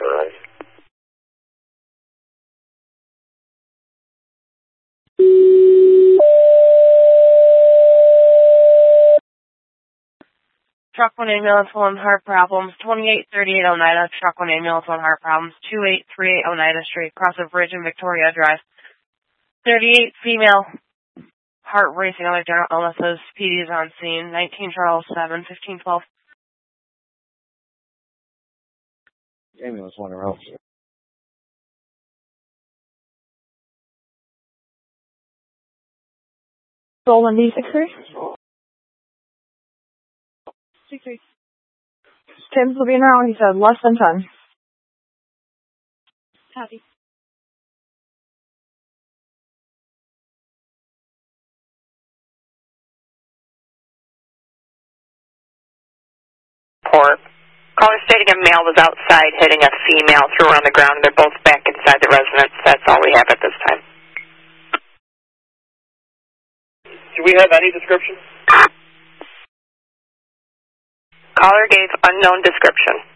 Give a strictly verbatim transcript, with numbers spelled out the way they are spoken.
authorized. Truck one ambulance, one heart problems, twenty-eight thirty-eight Oneida. Truck one ambulance, one heart problems, two eight three eight Oneida Street, cross a bridge in Victoria Drive. thirty-eight female, heart racing, other general illnesses, P D is on scene, nineteen Charles seven, fifteen twelve. Ambulance one around. Roland D six three. six three. Tim's will be now, he said less than ten. Copy. Port. Caller stating a male was outside hitting a female, threw her on the ground, and they're both back inside the residence. That's all we have at this time. Do we have any description? Caller gave unknown description.